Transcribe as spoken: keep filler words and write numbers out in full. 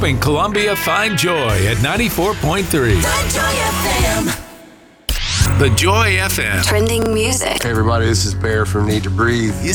helping Columbia find joy at ninety-four point three. The Joy F M. The Joy F M. Trending music. Hey everybody, this is Bear from Need to Breathe.